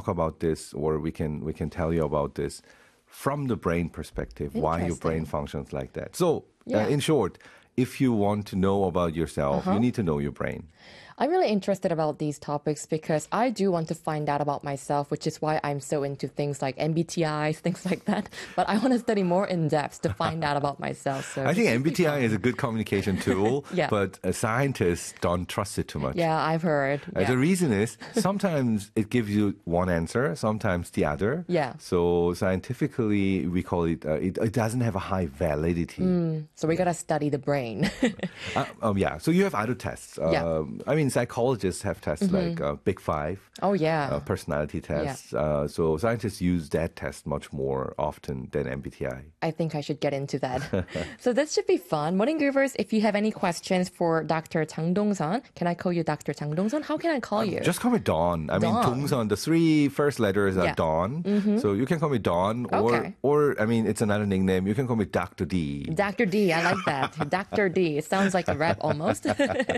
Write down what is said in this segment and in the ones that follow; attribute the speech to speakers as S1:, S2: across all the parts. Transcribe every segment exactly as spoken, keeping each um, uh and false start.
S1: talk about this, or we can we can tell you about this from the brain perspective, why your brain functions like that. So,
S2: yeah.
S1: uh, in short, if you want to know about yourself, uh-huh. you need to know your brain.
S2: I'm really interested about these topics because I do want to find out about myself, which is why I'm so into things like M B T Is, things like that. But I want to study more in depth to find out about myself. So
S1: I think M B T I is a good communication tool,
S2: yeah.
S1: but uh, scientists don't trust it too much.
S2: Yeah, I've heard.
S1: Uh,
S2: yeah.
S1: The reason is sometimes it gives you one answer, sometimes the other.
S2: Yeah.
S1: So scientifically, we call it, uh, it, it doesn't have a high validity.
S2: Mm, so we got to study the brain.
S1: uh, um, yeah, so you have other tests.
S2: Yeah.
S1: Um, I mean, psychologists have tests mm-hmm. like uh, Big Five.
S2: Oh, yeah.
S1: Uh, personality tests.
S2: Yeah.
S1: Uh, so scientists use that test much more often than M B T I.
S2: I think I should get into that. So this should be fun. Morning Groovers, if you have any questions for Doctor Chang Dong-sun, can I call you Doctor Chang Dong-sun? How can I call you?
S1: Uh, just call me Dawn. I
S2: Dawn.
S1: mean, Dong-sun, the three first letters are
S2: yeah.
S1: Dawn.
S2: Mm-hmm.
S1: So you can call me Dawn. Or,
S2: okay.
S1: or, I mean, it's another nickname. You can call me Doctor D.
S2: Doctor D, I like that. Doctor D. It sounds like a rap almost.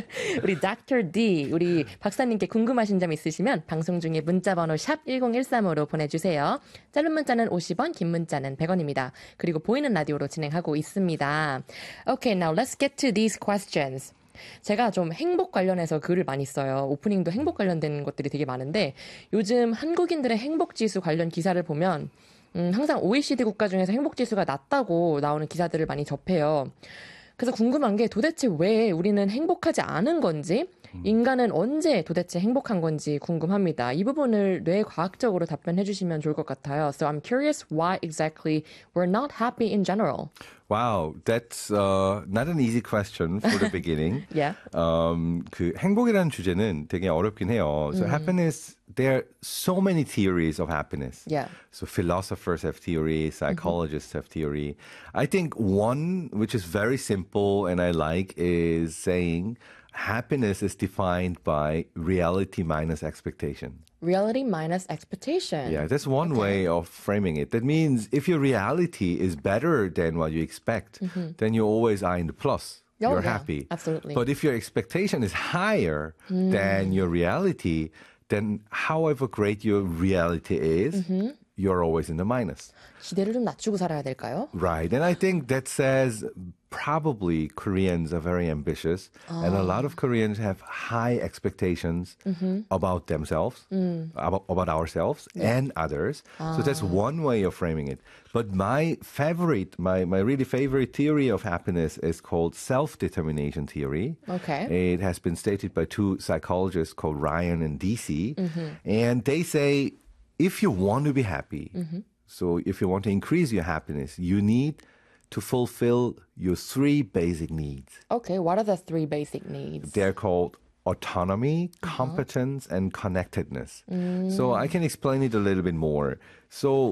S2: 우리 Doctor D, 우리 박사님께 궁금하신 점 있으시면 방송 중에 문자번호 샵 일공일삼오로 보내주세요. 짧은 문자는 오십 원, 긴 문자는 백 원입니다. 그리고 보이는 라디오로 진행하고 있습니다. Okay, now let's get to these questions. 제가 좀 행복 관련해서 글을 많이 써요. 오프닝도 행복 관련된 것들이 되게 많은데 요즘 한국인들의 행복지수 관련 기사를 보면 음, 항상 오이시디 국가 중에서 행복지수가 낮다고 나오는 기사들을 많이 접해요. 그래서 궁금한 게 도대체 왜 우리는 행복하지 않은 건지 인간은 언제 도대체 행복한 건지 궁금합니다. 이 부분을 뇌과학적으로 답변해 주시면 좋을 것 같아요. So I'm curious why exactly we're not happy in general.
S1: Wow, that's uh, not an easy question for the beginning.
S2: yeah.
S1: Um, 그 행복이라는 주제는 되게 어렵긴 해요. So mm. happiness, there are so many theories of happiness.
S2: Yeah.
S1: So philosophers have theory, psychologists mm-hmm. have theory. I think one which is very simple and I like is saying happiness is defined by reality minus expectation.
S2: Reality minus expectation.
S1: Yeah, that's one
S2: okay.
S1: way of framing it. That means if your reality is better than what you expect, mm-hmm. then you always are in the plus.
S2: Oh,
S1: You're
S2: yeah,
S1: happy.
S2: Absolutely.
S1: But if your expectation is higher mm. than your reality, then however great your reality is, mm-hmm. you're always in the minus.
S2: 기대를 좀 낮추고 살아야 될까요?
S1: Right. And I think that says probably Koreans are very ambitious oh. and a lot of Koreans have high expectations mm-hmm. about themselves, mm. about, about ourselves yeah. and others. Ah. So that's one way of framing it. But my favorite, my, my really favorite theory of happiness is called self-determination theory.
S2: Okay.
S1: It has been stated by two psychologists called Ryan and D C. Mm-hmm. And they say, if you want to be happy, mm-hmm. so if you want to increase your happiness, you need to fulfill your three basic needs.
S2: Okay, what are the three basic needs?
S1: They're called autonomy, competence, uh-huh. and connectedness. Mm. So I can explain it a little bit more. So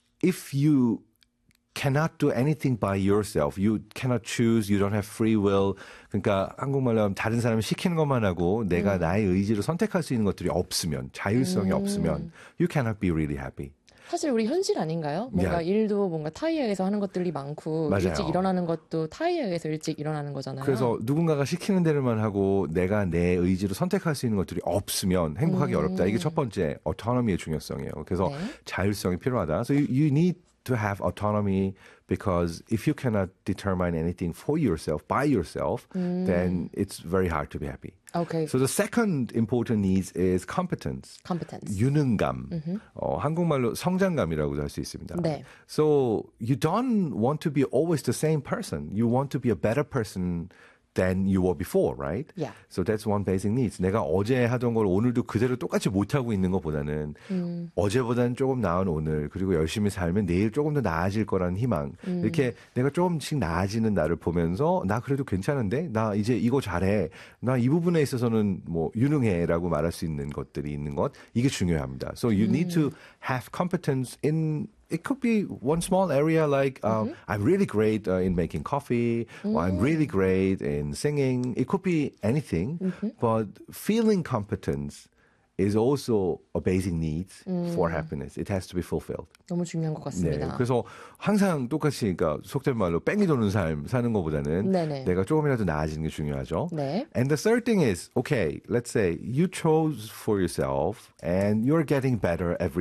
S1: if you cannot do anything by yourself, you cannot choose, you don't have free will. 그러니까 한국말로 하면 다른 사람이 시키는 것만 하고 내가 음. 나의 의지로 선택할 수 있는 것들이 없으면, 자율성이 음. 없으면 you cannot be really happy.
S2: 사실 우리 현실 아닌가요? 뭔가
S1: yeah.
S2: 일도 뭔가 타이에 의해서 하는 것들이 많고
S1: 맞아요.
S2: 일찍 일어나는 것도 타이에 의해서 일찍 일어나는 거잖아요.
S1: 그래서 누군가가 시키는 대로만 하고 내가 내 의지로 선택할 수 있는 것들이 없으면 행복하기 음. 어렵다. 이게 첫 번째 autonomy의 중요성이에요. 그래서
S2: 네.
S1: 자율성이 필요하다. So you, you need to have autonomy because if you cannot determine anything for yourself, by yourself, mm. then it's very hard to be happy.
S2: Okay.
S1: So the second important need is competence.
S2: Competence.
S1: 유능감.
S2: Mm-hmm.
S1: 어, 한국말로 성장감이라고도 할 수 있습니다.
S2: 네.
S1: So you don't want to be always the same person. You want to be a better person than you were before, right?
S2: Yeah.
S1: So that's one basic need. 내가 어제 하던 걸 오늘도 그대로 똑같이 못하고 있는 것보다는 음. 어제보다는 조금 나은 오늘 그리고 열심히 살면 내일 조금 더 나아질 거라는 희망. 음. 이렇게 내가 조금씩 나아지는 나를 보면서 나 그래도 괜찮은데? 나 이제 이거 잘해. 나 이 부분에 있어서는 뭐 유능해라고 말할 수 있는 것들이 있는 것. 이게 중요합니다. So you 음. need to have competence in It could be one small area like uh, mm-hmm. I'm really great uh, in making coffee mm. or I'm really great in singing. It could be anything, mm-hmm. but feeling competence is also a basic need 음. for happiness. It has to be fulfilled.
S2: 너무 중요한 것 같습니다.
S1: 네, 그래서 항상 똑같이 그러니까 속된 말로 뺑이 도는 삶 사는 것보다는 네네. 내가 조금이라도 나아지는 게 중요하죠.
S2: 네.
S1: And the third thing is, okay, let's say you chose for yourself and you're getting better every